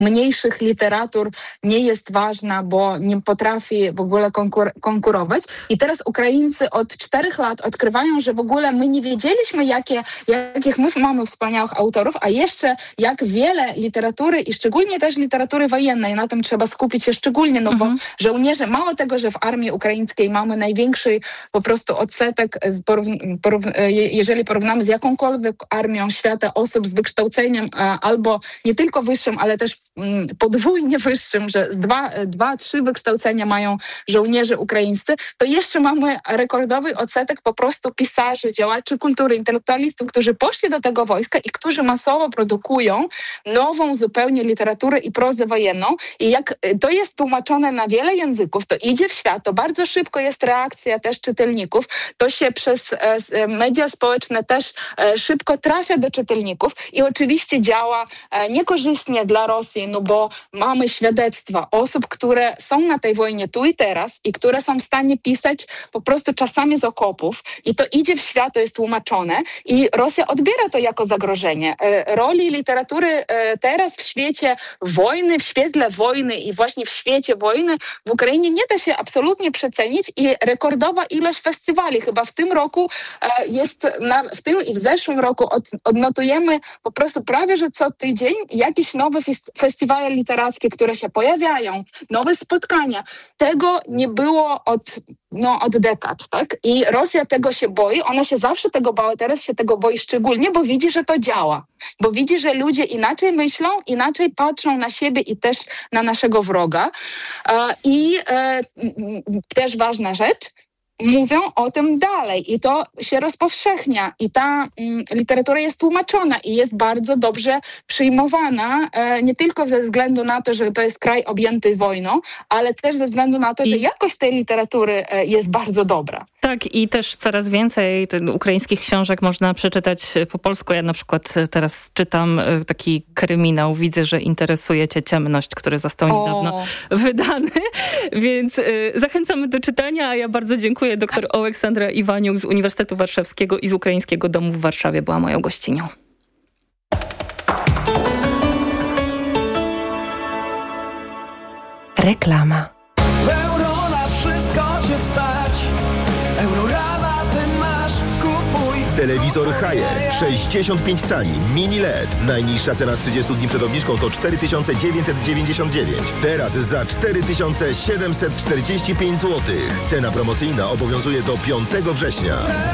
mniejszych literatur nie jest ważna, bo nie potrafi w ogóle konkurować. I teraz Ukraińcy od 4 lat odkrywają, że w ogóle my nie wiedzieliśmy, jakich my mamy wspaniałych autorów, a jeszcze jak wiele literatury i szczególnie też literatury wojennej, na tym trzeba skupić się szczególnie, bo żołnierze, mało tego, że w armii ukraińskiej mamy największy po prostu odsetek, jeżeli porównamy z jakąkolwiek armią świata osób z wykształceniem albo nie tylko wyższym, ale też podwójnie wyższym, że z 2-3 wykształcenia mają żołnierze ukraińscy, to jeszcze mamy rekordowy odsetek po prostu pisarzy, działaczy kultury, intelektualistów, którzy poszli do tego wojska i którzy masowo produkują nową zupełnie literaturę i prozę wojenną. I jak to jest tłumaczone na wiele języków, to idzie w świat, to bardzo szybko jest reakcja też czytelników, to się przez media społeczne też szybko trafia do czytelników i oczywiście działa niekorzystnie dla Rosji, bo mamy świadectwa osób, które są na tej wojnie tu i teraz i które są w stanie pisać po prostu czasami z okopów i to idzie w świat, to jest tłumaczone i Rosja odbiera to jako zagrożenie. Roli literatury teraz w świecie wojny, w świetle wojny i właśnie w świecie wojny w Ukrainie nie da się absolutnie przecenić i rekordowa ilość festiwali. Chyba w tym roku w tym i w zeszłym roku odnotujemy po prostu prawie, że co tydzień jakieś nowe festiwale literackie, które się pojawiają, nowe spotkania. Tego nie było od dekad, tak? I Rosja tego się boi, ona się zawsze tego bała, teraz się tego boi szczególnie, bo widzi, że to działa. Bo widzi, że ludzie inaczej myślą, inaczej patrzą na siebie i też na naszego wroga. I też ważna rzecz, mówią o tym dalej i to się rozpowszechnia i ta literatura jest tłumaczona i jest bardzo dobrze przyjmowana, nie tylko ze względu na to, że to jest kraj objęty wojną, ale też ze względu na to, że jakość tej literatury jest bardzo dobra. Tak, i też coraz więcej ukraińskich książek można przeczytać po polsku. Ja na przykład teraz czytam taki kryminał, widzę, że interesuje cię Ciemność, który został niedawno wydany, więc zachęcamy do czytania, a ja bardzo dziękuję. Doktor Oleksandra Iwaniuk z Uniwersytetu Warszawskiego i z Ukraińskiego Domu w Warszawie była moją gościnią. Reklama. Euro na wszystko cię stać. Eurorama masz, kupuj. Telewizor Haier 65 cali, mini LED. Najniższa cena z 30 dni przed obniżką to 4999. Teraz za 4745 zł. Cena promocyjna obowiązuje do 5 września.